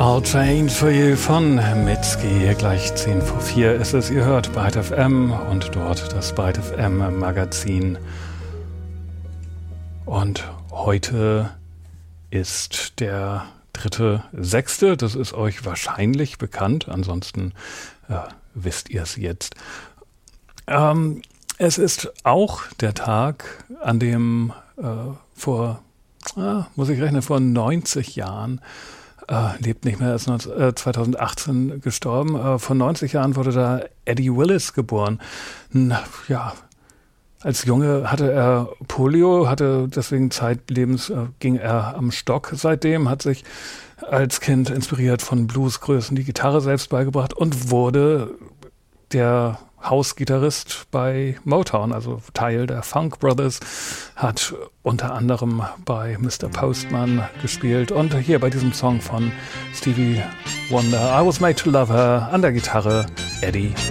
I'll Change for You von Mitski. Gleich 10 vor 4 ist es. Ihr hört Byte FM und dort das Byte FM Magazin. Und heute ist der 3.6. Das ist euch wahrscheinlich bekannt. Ansonsten wisst ihr es jetzt. Es ist auch der Tag, an dem vor 90 Jahren lebt nicht mehr, er ist 2018 gestorben. Vor 90 Jahren wurde da Eddie Willis geboren. Ja, als Junge hatte er Polio, hatte deswegen zeitlebens, ging er am Stock. Seitdem hat sich als Kind inspiriert von Bluesgrößen die Gitarre selbst beigebracht und wurde der Hausgitarrist bei Motown, also Teil der Funk Brothers, hat unter anderem bei Mr. Postman gespielt und hier bei diesem Song von Stevie Wonder, I Was Made to Love Her, an der Gitarre Eddie